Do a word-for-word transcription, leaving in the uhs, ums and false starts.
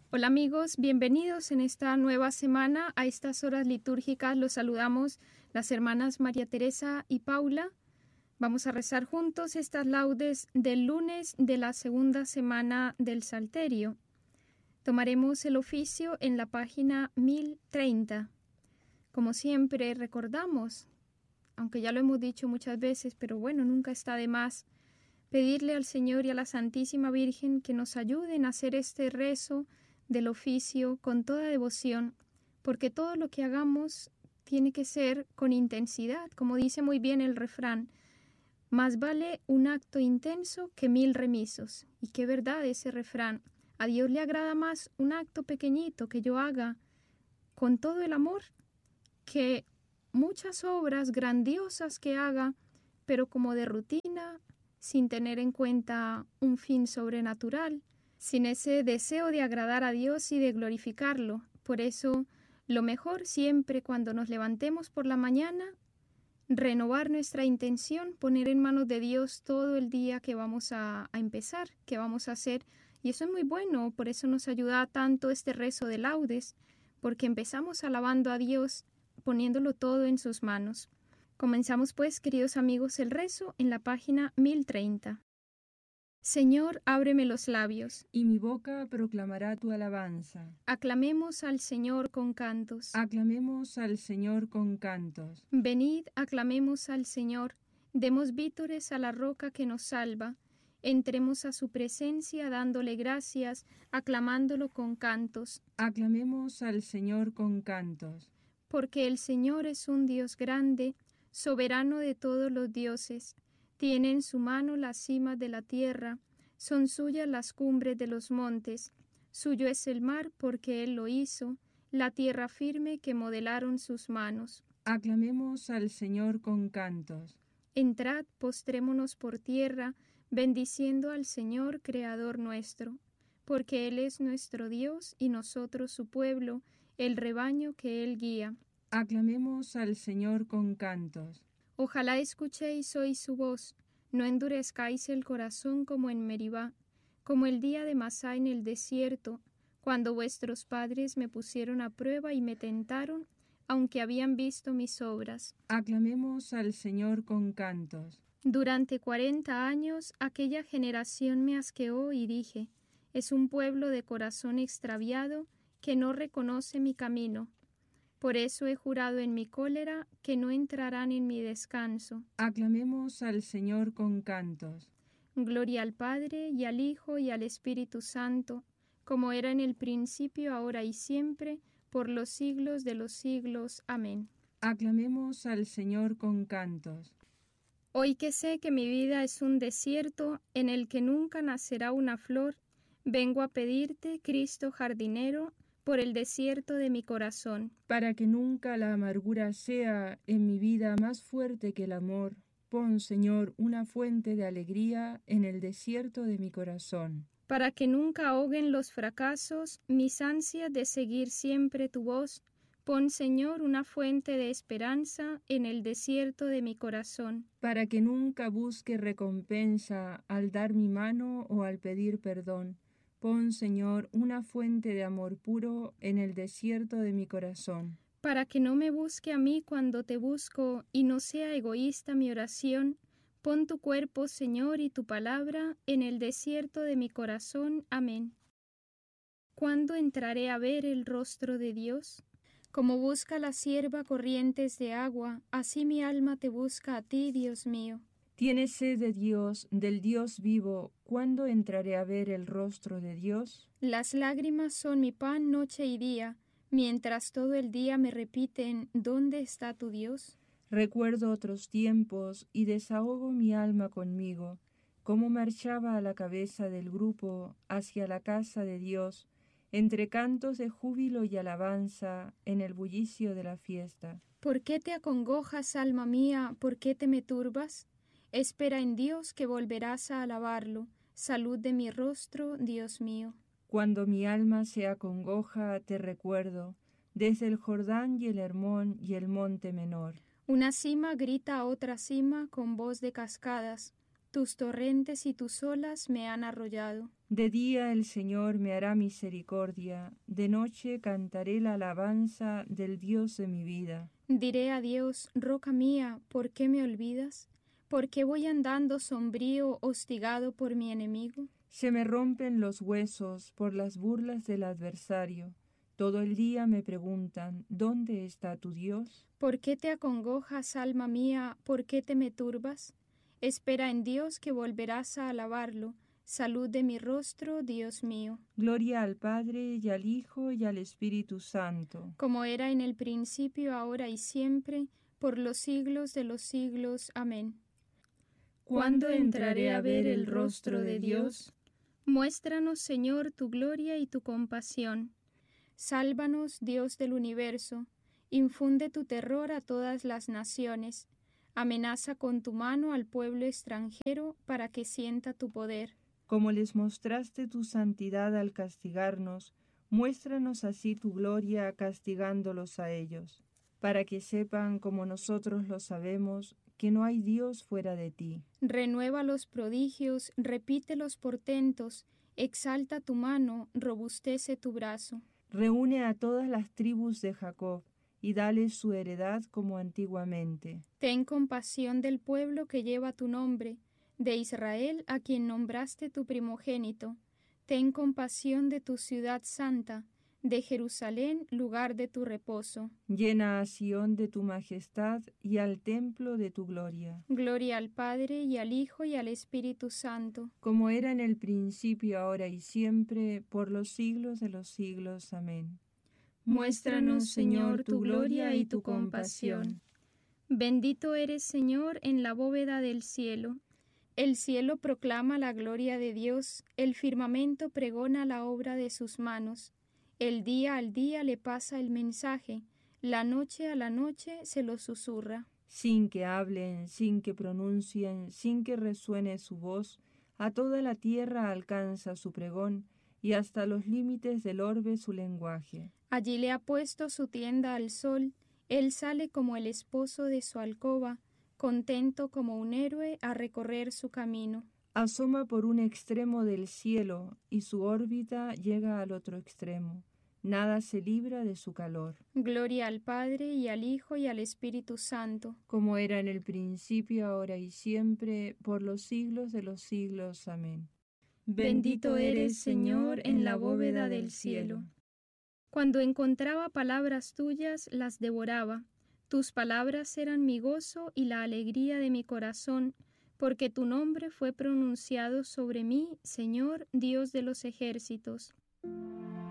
Hola amigos, bienvenidos en esta nueva semana. A estas horas litúrgicas los saludamos las hermanas María Teresa y Paula. Vamos a rezar juntos estas laudes del lunes de la segunda semana del Salterio. Tomaremos el oficio en la página mil treinta. Como siempre recordamos, aunque ya lo hemos dicho muchas veces, pero bueno, nunca está de más, pedirle al Señor y a la Santísima Virgen que nos ayuden a hacer este rezo del oficio con toda devoción, porque todo lo que hagamos tiene que ser con intensidad, como dice muy bien el refrán, más vale un acto intenso que mil remisos. Y qué verdad ese refrán. A Dios le agrada más un acto pequeñito que yo haga con todo el amor que muchas obras grandiosas que haga, pero como de rutina, sin tener en cuenta un fin sobrenatural, sin ese deseo de agradar a Dios y de glorificarlo. Por eso, lo mejor siempre cuando nos levantemos por la mañana, renovar nuestra intención, poner en manos de Dios todo el día que vamos a, a empezar, que vamos a hacer. Y eso es muy bueno, por eso nos ayuda tanto este rezo de laudes, porque empezamos alabando a Dios, poniéndolo todo en sus manos. Comenzamos pues, queridos amigos, el rezo en la página mil treinta. Señor, ábreme los labios, y mi boca proclamará tu alabanza. Aclamemos al Señor con cantos. Aclamemos al Señor con cantos. Venid, aclamemos al Señor, demos vítores a la roca que nos salva. Entremos a su presencia dándole gracias, aclamándolo con cantos. Aclamemos al Señor con cantos. Porque el Señor es un Dios grande, soberano de todos los dioses. Tiene en su mano las cimas de la tierra, son suyas las cumbres de los montes. Suyo es el mar porque Él lo hizo, la tierra firme que modelaron sus manos. Aclamemos al Señor con cantos. Entrad, postrémonos por tierra, bendiciendo al Señor, Creador nuestro, porque Él es nuestro Dios y nosotros su pueblo, el rebaño que Él guía. Aclamemos al Señor con cantos. Ojalá escuchéis hoy su voz, no endurezcáis el corazón como en Meribá, como el día de Masá en el desierto, cuando vuestros padres me pusieron a prueba y me tentaron, aunque habían visto mis obras. Aclamemos al Señor con cantos. Durante cuarenta años aquella generación me asqueó y dije, es un pueblo de corazón extraviado que no reconoce mi camino. Por eso he jurado en mi cólera que no entrarán en mi descanso. Aclamemos al Señor con cantos. Gloria al Padre, y al Hijo, y al Espíritu Santo, como era en el principio, ahora y siempre, por los siglos de los siglos. Amén. Aclamemos al Señor con cantos. Hoy que sé que mi vida es un desierto en el que nunca nacerá una flor, vengo a pedirte, Cristo jardinero, por el desierto de mi corazón. Para que nunca la amargura sea en mi vida más fuerte que el amor, pon, Señor, una fuente de alegría en el desierto de mi corazón. Para que nunca ahoguen los fracasos mis ansias de seguir siempre tu voz, pon, Señor, una fuente de esperanza en el desierto de mi corazón. Para que nunca busque recompensa al dar mi mano o al pedir perdón, pon, Señor, una fuente de amor puro en el desierto de mi corazón. Para que no me busque a mí cuando te busco y no sea egoísta mi oración, pon tu cuerpo, Señor, y tu palabra en el desierto de mi corazón. Amén. ¿Cuándo entraré a ver el rostro de Dios? Como busca la sierva corrientes de agua, así mi alma te busca a ti, Dios mío. ¿Tienes sed de Dios, del Dios vivo? ¿Cuándo entraré a ver el rostro de Dios? Las lágrimas son mi pan noche y día, mientras todo el día me repiten, ¿dónde está tu Dios? Recuerdo otros tiempos y desahogo mi alma conmigo, cómo marchaba a la cabeza del grupo hacia la casa de Dios, entre cantos de júbilo y alabanza en el bullicio de la fiesta. ¿Por qué te acongojas, alma mía? ¿Por qué te me turbas? Espera en Dios que volverás a alabarlo. Salud de mi rostro, Dios mío. Cuando mi alma se acongoja, te recuerdo, desde el Jordán y el Hermón y el monte menor. Una cima grita a otra cima con voz de cascadas. tus torrentes y tus olas me han arrollado. De día el Señor me hará misericordia, de noche cantaré la alabanza del Dios de mi vida. Diré a Dios, roca mía, ¿por qué me olvidas? ¿Por qué voy andando sombrío, hostigado por mi enemigo? Se me rompen los huesos por las burlas del adversario. Todo el día me preguntan, ¿dónde está tu Dios? ¿Por qué te acongojas, alma mía? ¿Por qué te me turbas? Espera en Dios que volverás a alabarlo. Salud de mi rostro, Dios mío. Gloria al Padre, y al Hijo, y al Espíritu Santo. Como era en el principio, ahora y siempre, por los siglos de los siglos. Amén. ¿Cuándo entraré a ver el rostro de Dios? Muéstranos, Señor, tu gloria y tu compasión. Sálvanos, Dios del universo. Infunde tu terror a todas las naciones. Amenaza con tu mano al pueblo extranjero para que sienta tu poder. Como les mostraste tu santidad al castigarnos, muéstranos así tu gloria castigándolos a ellos, para que sepan, como nosotros lo sabemos, que no hay Dios fuera de ti. Renueva los prodigios, repite los portentos, exalta tu mano, robustece tu brazo. Reúne a todas las tribus de Jacob, y dales su heredad como antiguamente. Ten compasión del pueblo que lleva tu nombre, de Israel a quien nombraste tu primogénito. Ten compasión de tu ciudad santa, de Jerusalén, lugar de tu reposo. Llena a Sión de tu majestad y al templo de tu gloria. Gloria al Padre, y al Hijo, y al Espíritu Santo. Como era en el principio, ahora y siempre, por los siglos de los siglos. Amén. Muéstranos, Señor, tu gloria y tu compasión. Bendito eres, Señor, en la bóveda del cielo. El cielo proclama la gloria de Dios, el firmamento pregona la obra de sus manos. El día al día le pasa el mensaje, la noche a la noche se lo susurra. Sin que hablen, sin que pronuncien, sin que resuene su voz, a toda la tierra alcanza su pregón, y hasta los límites del orbe su lenguaje. Allí le ha puesto su tienda al sol, él sale como el esposo de su alcoba, contento como un héroe a recorrer su camino. Asoma por un extremo del cielo, y su órbita llega al otro extremo. Nada se libra de su calor. Gloria al Padre, y al Hijo, y al Espíritu Santo. Como era en el principio, ahora y siempre, por los siglos de los siglos. Amén. Bendito eres, Señor, en la bóveda del cielo. Cuando encontraba palabras tuyas, las devoraba. Tus palabras eran mi gozo y la alegría de mi corazón, porque tu nombre fue pronunciado sobre mí, Señor, Dios de los ejércitos.